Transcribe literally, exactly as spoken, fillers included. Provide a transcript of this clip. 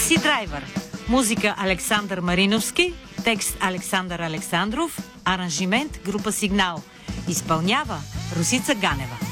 Такси драйвер. Музика Александър Мариновски, текст Александър Александров, аранжимент група Сигнал. Изпълнява Росица Ганева.